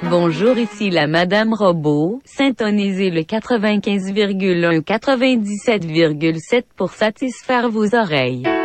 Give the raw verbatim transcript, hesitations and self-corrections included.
Bonjour, ici la Madame Robot. Syntonisez le quatre-vingt-quinze virgule un quatre-vingt-dix-sept virgule sept pour satisfaire vos oreilles.